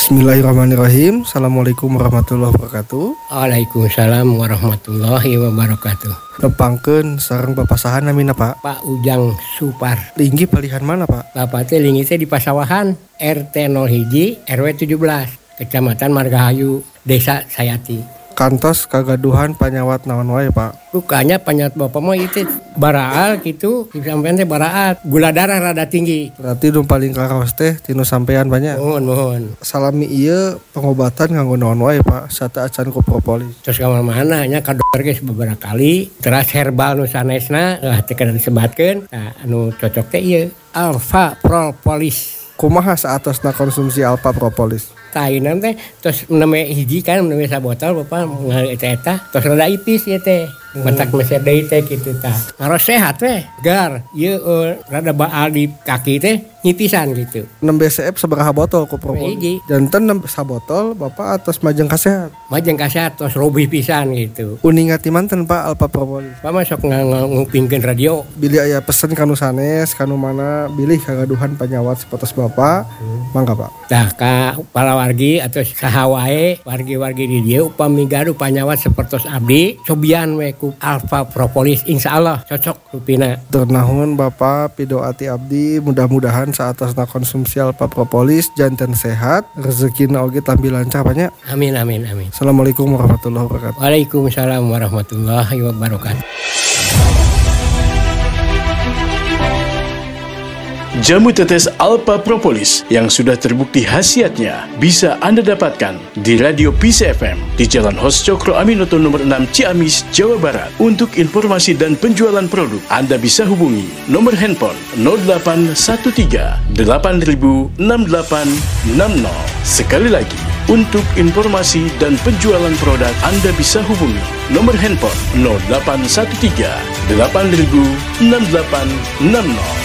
Bismillahirrahmanirrahim. Assalamualaikum warahmatullahi wabarakatuh. Waalaikumsalam warahmatullahi wabarakatuh. Nepangkeun sareng papasahan namina Pak. Pak Ujang Supar. Linggi palihan mana Pak? Bapak teh linggi teh di Pasawahan, RT 01 RW 17, Kecamatan Margahayu, Desa Sayati. Kantos kagaduhan panyawat naon wae Pak? Rukanya panyawat bapak mah itu baraal gitu, sampean teh baraat, gula darah rada tinggi. Berarti nu paling karaos teh tinu sampean banyak. Mohon. Salami ieu pengobatan nganggo naon wae Pak? Sata acan ku propolis. Terus ka mana nya ka dokter geus beberapa kali, terus herbal nu sanesna teh kada disebatkeun. Nah, anu cocok teh ieu Alpha Propolis. Kumaha saatosna konsumsi Alpha Propolis? Tainan teh terus meneme hiji kan meneme sabotol bapak ngali eta terus rada ipis ieu teh mentak meser deui teh kitu tah ngaros sehat teh gar ieu rada baal di kaki teh nyipisan gitu 6 BCF sabaraha botol ku propolis? Hiji. Janten 6 sabotol bapak atos majeng kasehat. Majeng kasehat terus robih pisan gitu. Uningat ti manten Pak Alpha Propolis? Pak masuk ngupingkeun radio. Bilih aya pesen kanu sanes kanu mana bilih kagaduhan panyawat sapotos bapak. Mangga Pak. Tah ka palawargi atau saha wae wargi-wargi di dieu upami gaduh panyawat sapertos abdi cobian we ku Alpha Propolis insyaallah cocok rupina. Ternahun Bapak pidoati abdi mudah-mudahan saatosna konsumsi Alpha Propolis janten sehat rezekina oge tampi lancar banyak. Amin. Assalamualaikum warahmatullahi wabarakatuh. Waalaikumsalam warahmatullahi wabarakatuh. Jamu tetes Alpha Propolis yang sudah terbukti khasiatnya bisa Anda dapatkan di Radio Peace FM di Jalan Hos Cokro Aminoto nomor 6 Ciamis, Jawa Barat. Untuk informasi dan penjualan produk, Anda bisa hubungi nomor handphone 0813 8000 6860. Sekali lagi, untuk informasi dan penjualan produk, Anda bisa hubungi nomor handphone 0813 8000 6860.